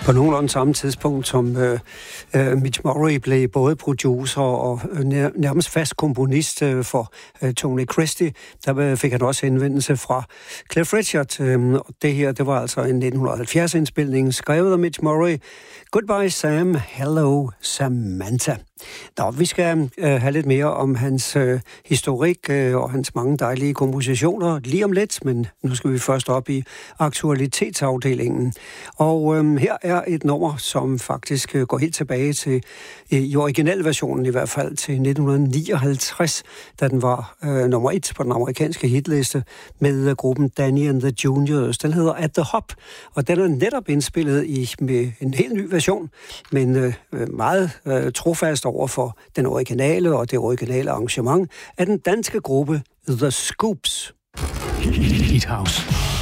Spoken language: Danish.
på nogenlunde samme tidspunkt, som Mitch Murray blev både producer og nærmest fast komponist for Tony Christie. Der fik han også henvendelse fra Cliff Richard. Det her, det var altså en 1970-indspilning, skrevet af Mitch Murray. Goodbye Sam, hello Samantha. Nå, vi skal have lidt mere om hans historik og hans mange dejlige kompositioner lige om lidt, men nu skal vi først op i aktualitetsafdelingen. Og her er et nummer, som faktisk går helt tilbage til, i originalversionen i hvert fald, til 1959, da den var nummer 1 på den amerikanske hitliste med gruppen Danny and the Juniors. Den hedder At the Hop, og den er netop indspillet med en helt ny version, men meget trofast over for den originale og det originale arrangement af den danske gruppe The Scoops. Hit House.